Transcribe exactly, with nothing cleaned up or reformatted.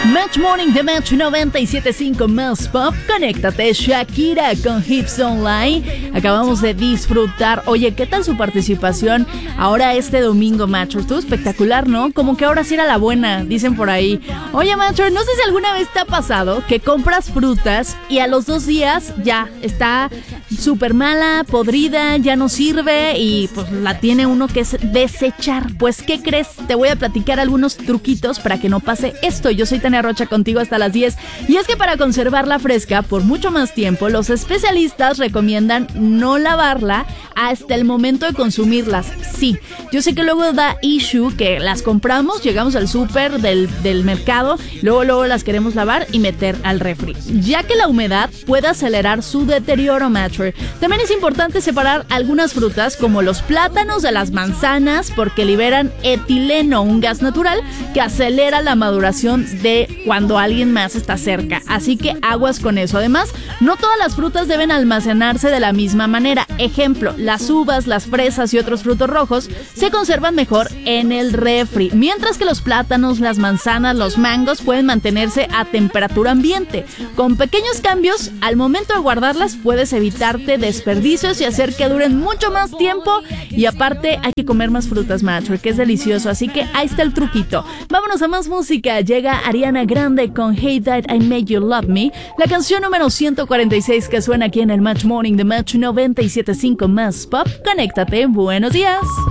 Match Morning de Match noventa y siete punto cinco más Pop. Conéctate, Shakira con Hips Online. Acabamos de disfrutar. Oye, ¿qué tal su participación ahora este domingo, Match? Estuvo espectacular, ¿no? Como que ahora sí era la buena, dicen por ahí. Oye, Match, no sé si alguna vez te ha pasado que compras frutas y a los dos días ya está súper mala, podrida, ya no sirve y pues la tiene uno que desechar. Pues, ¿qué crees? Te voy a platicar algunos truquitos para que no pase esto. Yo soy Tania Rocha contigo hasta las diez. Y es que para conservarla fresca por mucho más tiempo, los especialistas recomiendan no lavarla hasta el momento de consumirlas. Sí, yo sé que luego da issue que las compramos, llegamos al súper del, del mercado, luego luego las queremos lavar y meter al refri, ya que la humedad puede acelerar su deterioro, Matcher. También es importante separar algunas frutas como los plátanos de las manzanas porque liberan etileno, un gas natural que acelera la maduración de cuando alguien más está cerca. Así que aguas con eso. Además, no todas las frutas deben almacenarse de la misma manera. Ejemplo, las uvas, las fresas y otros frutos rojos se conservan mejor en el refri, mientras que los plátanos, las manzanas, los mangos pueden mantenerse a temperatura ambiente. Con pequeños cambios, al momento de guardarlas puedes evitarte desperdicios y hacer que duren mucho más tiempo. Y aparte hay que comer más frutas, Matcher, que es delicioso. Así que ahí está el truquito. Vámonos a más música. Llega Ariana Grande con Hey That I Made You Love Me, la canción número ciento cuarenta y seis que suena aquí en el Match Morning de Match noventa y siete punto cinco más Pop. Conéctate, buenos días.